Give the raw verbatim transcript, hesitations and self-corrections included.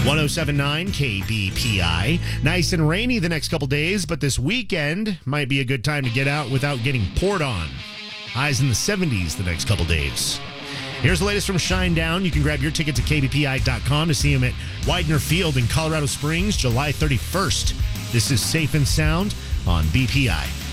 one oh seven point nine K B P I. Nice and rainy the next couple days, but this weekend might be a good time to get out without getting poured on. Highs in the seventies the next couple days. Here's the latest from Shinedown. You can grab your tickets at K B P I dot com to see him at Widener Field in Colorado Springs, July thirty-first. This is Safe and Sound on B P I.